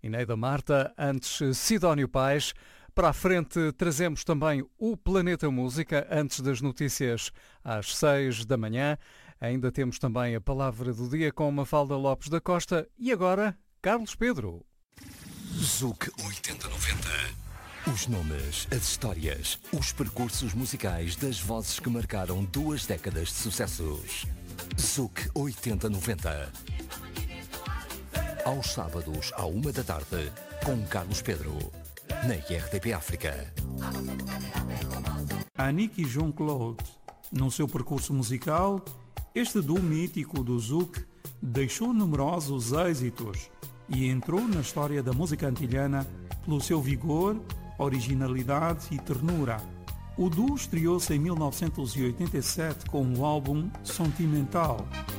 Ineida Marta, antes Sidónio Pais. Para a frente trazemos também o Planeta Música, antes das notícias às 6 da manhã. Ainda temos também a Palavra do Dia com Mafalda Lopes da Costa. E agora, Carlos Pedro. ZUC 8090. Os nomes, as histórias, os percursos musicais das vozes que marcaram 2 décadas de sucessos. ZUC 8090. Aos sábados, à 1 da tarde, com Carlos Pedro, na RDP África. Annick e Jean-Claude. No seu percurso musical, este duo mítico do ZUC deixou numerosos êxitos e entrou na história da música antilhana pelo seu vigor, originalidade e ternura. O duo estreou-se em 1987 com o álbum Sentimental.